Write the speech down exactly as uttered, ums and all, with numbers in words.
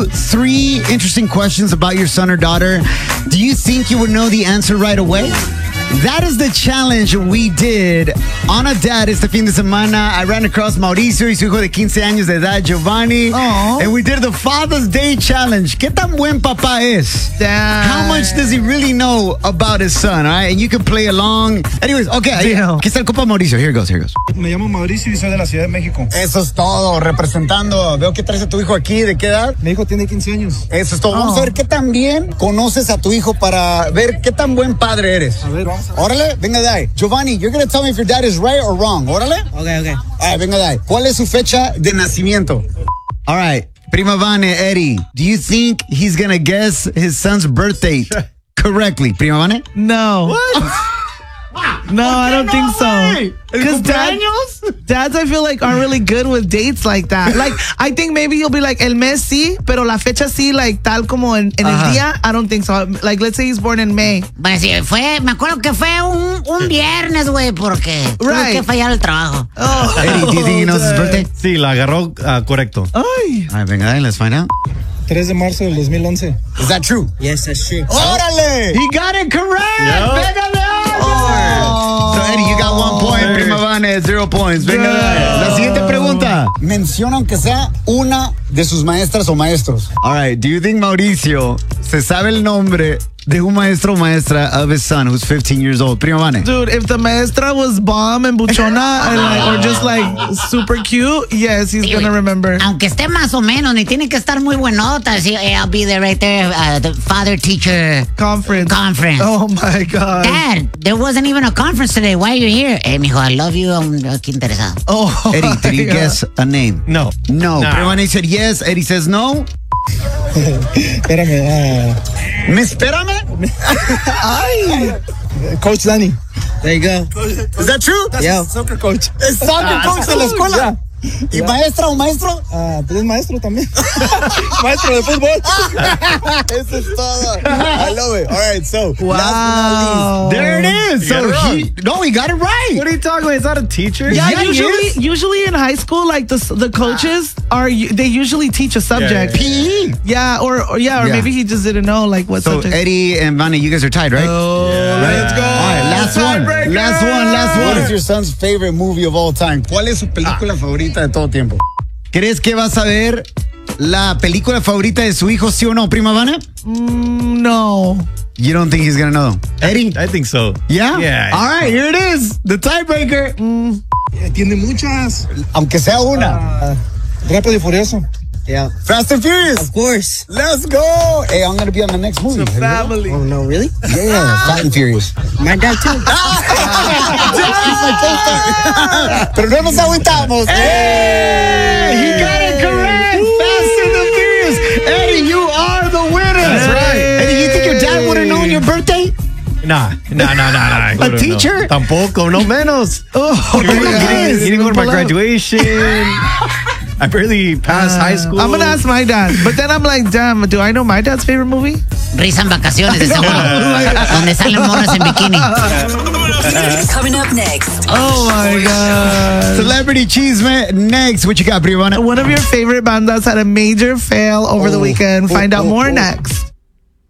you three interesting questions about your son or daughter. Do you think you would know the answer right away? That is the challenge we did on a dad este fin de semana. I ran across Mauricio y su hijo de quince años de edad, Giovanni. Aww. And we did the Father's Day Challenge. ¿Qué tan buen papá es? Damn. How much does he really know about his son? All right? And you can play along. Anyways, okay. Deal. Aquí está el copa Mauricio. Here it goes, here it goes. Me llamo Mauricio y soy de la Ciudad de México. Eso es todo, representando. Veo que traes a tu hijo aquí. ¿De qué edad? Mi hijo tiene quince años. Eso es todo. Vamos Oh. a ver qué tan bien conoces a tu hijo para ver qué tan buen padre eres. A ver, vamos a ver. Órale, venga de ahí. Giovanni, you're going to tell me if your dad is right or wrong. Órale. Okay, okay. All right, venga de ahí. ¿Cuál es su fecha de nacimiento? All right. Prima Vane, Eddie, do you think he's going to guess his son's birth date correctly? Prima Vane? No. What? No, I don't think so. Because dad, cumpleaños? dads, I feel like, aren't really good with dates like that. Like, I think maybe you'll be like, el mes sí, pero la fecha sí, like, tal como en, en el Ajá. día. I don't think so. Like, let's say he's born in May. Pues sí, fue, me acuerdo que fue un, un viernes, güey, porque tuve Right. que fallar el trabajo. Oh, Eddie, do you think he knows his birthday? Sí, la agarró ah, correcto. Ay. All right, venga de ahí. Let's find out. tres de marzo del dos mil once. Is that true? Yes, that's true. Órale! He got it correct! Yep. Venga de ahí. So, Eddie, you got one point. Prima Vane, zero points. Venga de ahí. La siguiente pregunta. Menciona aunque sea una de sus maestras o maestros. All right, do you think Mauricio se sabe el nombre de un maestro o maestra of his son who's fifteen years old? Prima Vane. Dude, if the maestra was bomb and buchona and like, or just like super cute, yes, he's Sí, gonna güey. remember. Aunque esté más o menos, ni tiene que estar muy buenota. Sí, eh, I'll be there right there, uh, the father-teacher Conference. conference. Oh my God. Dad, there wasn't even a conference today. Why are you here? Eh, mijo, I love you. I'm aquí interesado. Oh, Eddie, did you my God. guess a name? No. No. Nah. Prima Vane said yes. Eddie says no. Espérame. ah, ¿Me espérame? Ay. Coach Danny. There you go. Is that true? Yeah. Soccer coach. Es soccer coach de la escuela. ¿Y maestra o maestro? Ah, pues es maestro también. Maestro de fútbol. Eso es todo. I love it. All right, so Wow. last but not least, there it is. You So got it he, no, he got it right. What are you talking about? He's not a teacher. Yeah, Yeah, he usually, is. usually in high school, like the the coaches are they usually teach a subject. yeah, P E. Yeah, or, or yeah, or Yeah. maybe he just didn't know like what So subject. Eddie and Vane, you guys are tied, right? Oh, Right? let's go. All right, last one. Tiebreaker. Last one. Last one. What is your son's favorite movie of all time? ¿Cuál es su película favorita de todo tiempo? ¿Crees que vas a ver la película favorita de su hijo, sí o no, Prima Vane? Mm, no. You don't think he's gonna know? Eddie? I think so. Yeah? Yeah. All right, here it is. The tiebreaker. Eh, Tiene muchas. Aunque sea una. Ah, Rápido y Furioso. Yeah. Fast and Furious. Of course. Let's go. Hey, I'm gonna be on the next movie. It's a family. Oh, no, really? Yeah, Fast and Furious. My dad, too. Pero no nos agüitamos. Hey, he got it correct. Fast and the Furious. Eddie, you are the winner. That's right. Eddie, you think your dad would have known your birthday? Nah, nah, nah, nah, nah. I would've teacher? known. Tampoco, no menos. Oh, You didn't, you didn't- you didn't go to my Pull out. graduation. I barely passed high school. I'm gonna ask my dad, but then I'm like, damn, do I know my dad's favorite movie? Risa en vacaciones, de seguro. Donde salen monos en bikini. Coming up next. Oh my God. Celebrity Cheeseman. Next, what you got, Privana? One of your favorite bandas had a major fail over the Oh, weekend. oh, Find out oh, more oh. next.